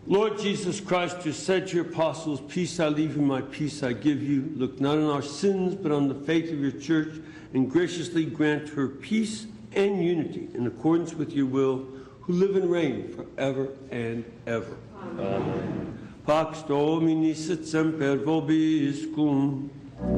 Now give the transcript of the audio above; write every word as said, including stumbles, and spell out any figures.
Lord Jesus Christ, who said to your apostles, peace I leave you, my peace I give you, look not on our sins, but on the faith of your church, and graciously grant her peace and unity in accordance with your will, who live and reign forever and ever. Amen. Pax Domini sit semper vobiscum.